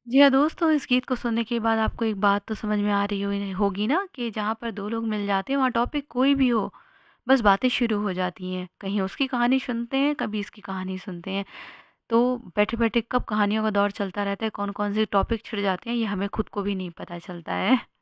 जी हाँ, दोस्तों इस गीत को सुनने के बाद आपको एक बात तो समझ में आ रही होगी ना कि जहाँ पर 2 लोग मिल जाते हैं वहाँ टॉपिक कोई भी हो, बस बातें शुरू हो जाती हैं। कहीं उसकी कहानी सुनते हैं, कभी इसकी कहानी सुनते हैं। तो बैठे-बैठे कब कहानियों का दौर चलता रहता है, कौन-कौन से टॉपिक छिड़ जाते हैं ये हमें खुद को भी नहीं पता चलता है।